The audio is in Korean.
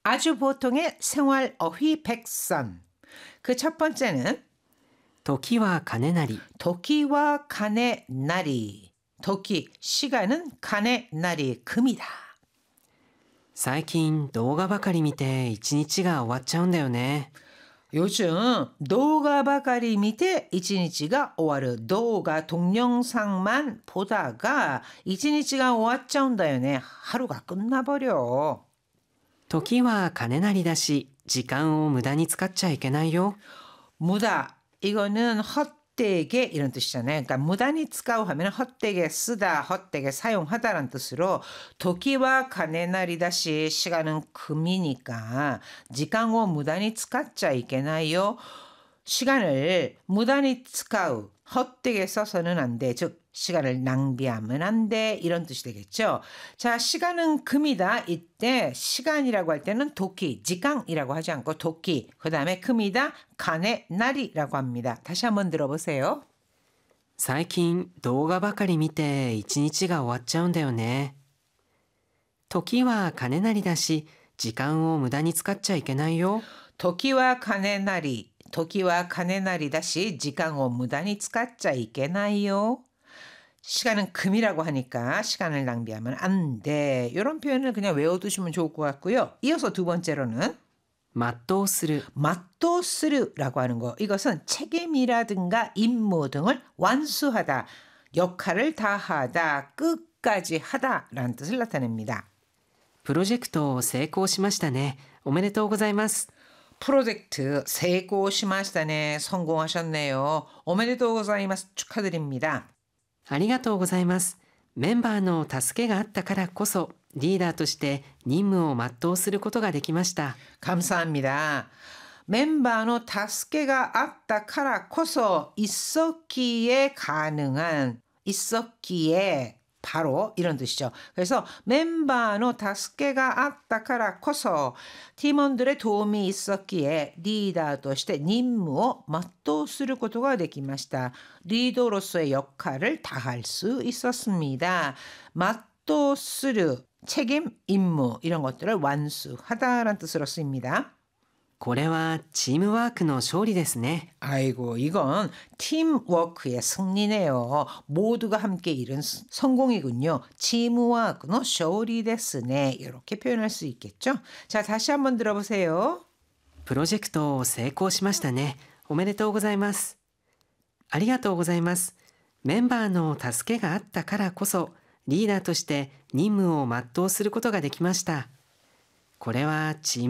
아주 보통의 생활 어휘 백선. 그 첫 번째는 時は金なり。 도끼와 간의 날이. 도끼, 시간은 간의 날이 금이다. 最近動画ばかり見て一日が終わっちゃうんだよね。 요즘動画ばかり 밑에 이치니치가 오와르動画 동영상만 보다가 이치니치가 오와짜온다요네. 하루가 끝나버려. 時は金なりだし、時間を無駄に使っちゃいけないよ。 무다 이거는 헛되게 이런 뜻이잖아요. 그러니까 무단히 쓰가오 하면 헛되게 쓰다, 헛되게 사용하다라는 뜻으로 도끼와 가네나리다시 시간은 금이니까 지간을 무단히 쓰가짜 있겠나요? 시간을 무단히 쓰가우 헛되게 써서는 안 돼. 즉 시간을 낭비하면 안 돼. 이런 뜻이 되겠죠. 자, 시간은 금이다. 이때 시간이라고 할 때는 도끼, 지강이라고 하지 않고 도끼, 그 다음에 금이다, 간의 날이라고 합니다. 다시 한번 들어보세요. 最近動画ばかり見て一日が終わっちゃうんだよね。時は金なりだし、時間を無駄に使っちゃいけないよ。 도끼와 간의 날이, 도끼와 간의 날이 다시 지강을 무단히 쓰가짜 있겠나요? 시간은 금이라고 하니까 시간을 낭비하면 안 돼. 이런 표현을 그냥 외워두시면 좋을 것 같고요. 이어서 두 번째로는 全うする。 맞도스르라고 하는 거. 이것은 책임이라든가 임무 등을 완수하다, 역할을 다하다, 끝까지 하다라는 뜻을 나타냅니다. プロジェクト成功しましたね。おめでとうございます。 프로젝트 세고시마시다네. 성공하셨네요. 오메데토 고자이마스. 축하드립니다. ありがとうございます。メンバーの助けがあったからこそ、リーダーとして任務を全うすることができました。 감사합니다. 멤버의助けが あったからこそ 있었기에 가능한, 있었기에 바로 이런 뜻이죠. 그래서 멤버의 助けが あったからこそ 팀원들의 도움이 있었기에 리더として 任務を 全うすることができました. 리더로서의 역할을 다할 수 있었습니다. 全うする 책임, 임무 이런 것들을 완수하다라는 뜻으로 쓰입니다. これはチームワークの勝利ですね。 아이고, 이건 팀워크의 승리네요. 모두가 함께 이룬 성공이군요. 팀워크의勝利ですね. 이렇게 표현할 수 있겠죠. 자, 다시 한번 들어보세요. プロジェクトを成功しましたね。おめでとうございます。ありがとうございます。メンバーの助けがあったからこそ、リーダーとして任務を全うすることができました。これはチーム